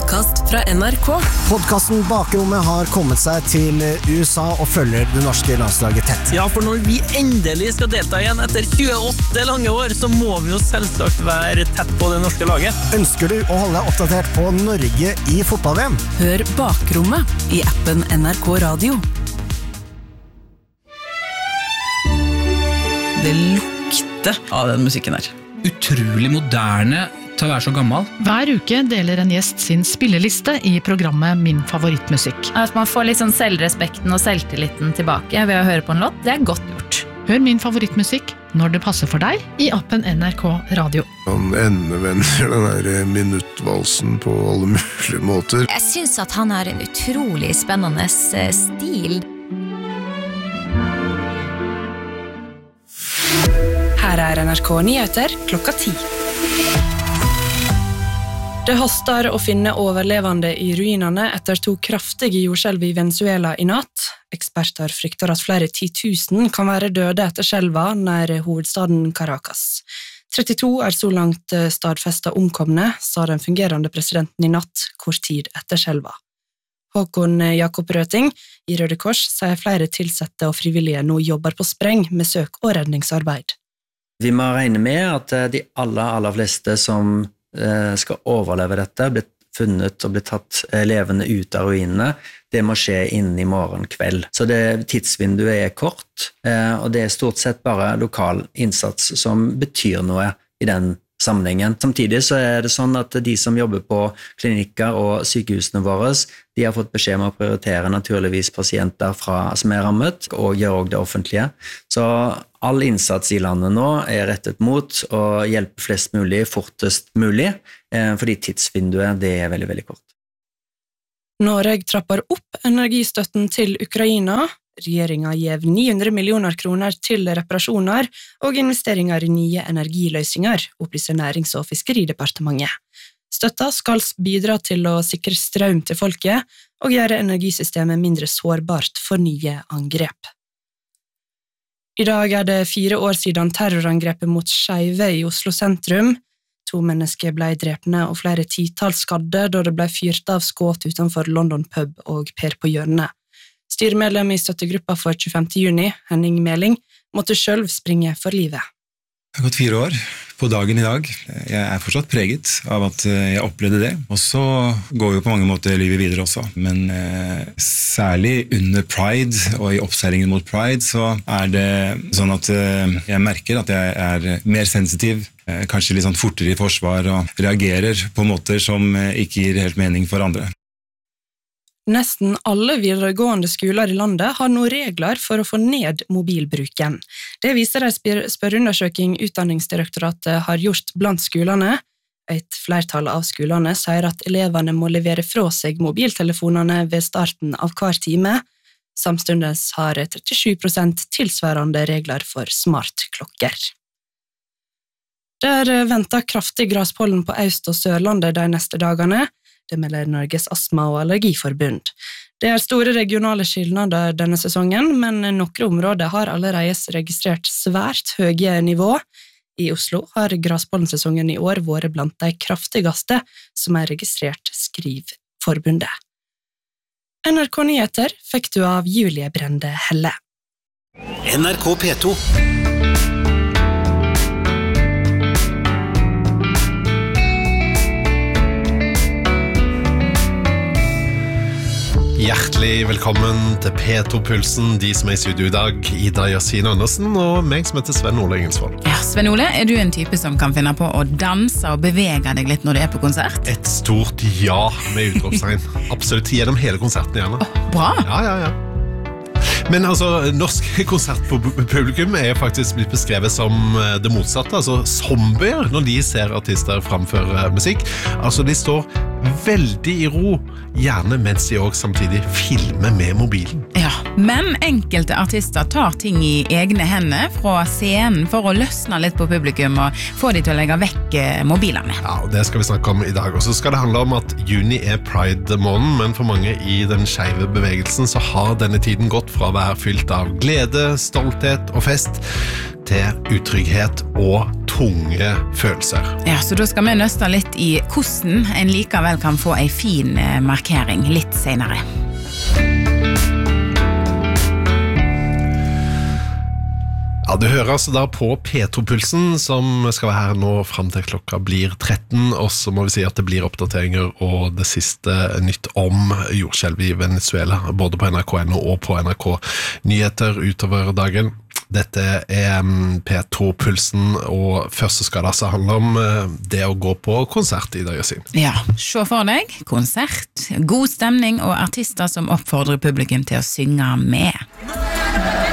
podcast fra NRK. Podcasten Bakrommet har kommet seg til USA og følger det norske landslaget tett. Ja, for når vi endelig skal delta igjen etter 28 lange år, så må vi jo selvsagt være tett på det norske laget. Ønsker du å holde deg oppdatert på Norge i fotball-VM? Hør Bakrommet i appen NRK Radio. Det lukter av den musikken her. Utrolig moderne til å være så gammel. Hver uke deler en gjest sin spilleliste i programmet Min favorittmusikk. At man får litt sånn selvrespekten og selvtilliten tilbake ved å høre på en låt, det er godt gjort. Hør Min favorittmusikk når det passer for deg i appen NRK Radio. Han endevender den der minuttvalsen på alle mulige måter. Jeg synes at han har en utrolig spennende stil. Her er NRK Nyheter klokka 10. Det haster å finne overlevende i ruinene etter 2 kraftige jordskjelv i Venezuela i natt. Eksperter frykter at flere 10 000 kan være døde etter skjelva nær hovedstaden Caracas. 32 er så langt stadfestet omkomne, sa den fungerende presidenten i natt, kort tid etter skjelva. Håkon Jakob Røting i Røde Kors sier flere tilsette og frivillige nå jobber på spreng med søk- og redningsarbeid. Vi må regne med at de aller fleste som skal overleve dette, blir funnet og blir tatt levende ut av ruinene. Det må skje innen i morgen kveld. Så tidsvinduet er kort, og det er stort sett bare lokal innsats som betyr noe i den sammenhengen. Samtidig så er det sånn at de som jobber på klinikker og sykehusene våre, de har fått beskjed om å prioritere naturligvis pasienter som er rammet, og gjør også det offentlige. Så all innsats i landet nå er rettet mot å hjelpe flest mulig, fortest mulig, fordi tidsvinduet det er veldig, veldig kort. Norge trapper opp energistøtten til Ukraina. Regjeringen gjev 900 millioner kroner til reparasjoner og investeringer i nye energiløsninger, opplyser Nærings- og Fiskeridepartementet. Støtta skal bidra til å sikre strøm til folket og gjøre energisystemet mindre sårbart for nye angrep. I dag er det 4 år siden terrorangrepet mot Skeive i Oslo sentrum. 2 mennesker ble drepne og flere titalls skadde da det ble fyrt av skudd utenfor London pub og Per på hjørnet. Styremedlem i støttegruppa for 25. juni, Henning Meling, måtte selv springe for livet. Det har gått 4 år på dagen i dag. Jeg er fortsatt preget av at jeg opplevde det. Og så går jo på mange måter livet videre også. Men særlig under Pride og i oppseilingen mot Pride så er det sånn at jeg merker at jeg er mer sensitiv, kanskje litt sånn fortere i forsvar og reagerer på måter som ikke gir helt mening for andre. Nesten alle videregående skoler i landet har nå regler for å få ned mobilbruken. Det viser en spørreundersøking Utdanningsdirektoratet har gjort blant skolene. Et flertall av skolene sier at elevene må levere fra seg mobiltelefonene ved starten av hver time. Samtidig har 37% tilsvarende regler for smartklokker. Det er ventet kraftig graspollen på Øst- og Sørlandet de neste dagene. Det melder Norges Astma- og Allergiforbund. Det er store regionale skillnader denne sesongen, men noen områder har allerede registrert svært høye nivå. I Oslo har graspollensesongen i år vært blant de kraftigste som er registrert, skriver forbundet. NRK Nyheter fikk du av Julie Brende Helle. NRK P2. Hjertelig velkommen til P2-pulsen, de som er i studio i dag, Ida Yassine Andersen og meg som heter Sven Ole Engelsvold. Ja, Sven Ole, er du en type som kan finne på å danse og bevege deg litt når du er på konsert? Et stort ja med utropstegn. Absolutt, gjennom hele konserten gjerne. Bra! Ja. Men altså, norsk konsertpublikum er faktisk blitt beskrevet som det motsatte, altså zombier når de ser artister framføre musikk. Altså, de står veldig i ro, gjerne mens de også samtidig filmer med mobilen. Ja, men enkelte artister tar ting i egne hender fra scenen for å løsne litt på publikum og få de til å legge vekk mobilene. Ja, og det skal vi snakke om i dag. Og så skal det handle om at juni er Pride-måneden, men for mange i den skeive bevegelsen så har denne tiden gått fra å være fylt av glede, stolthet og fest til utrygghet og tunge følelser. Ja, så da skal vi nøste litt i hvordan en likevel kan få en fin markering litt senere. Ja, du hører altså da på P2-pulsen, som skal være her nå frem til klokka blir 13, og så må vi si at det blir oppdateringer og det siste nytt om jordskjelv i Venezuela, både på NRK.no og på NRK Nyheter utover dagen. Dette P2-pulsen, og først skal det altså handle om det å gå på konsert i dag, Yasin. Ja, se for deg, konsert, god stemning og artister som oppfordrer publikum til å synge med.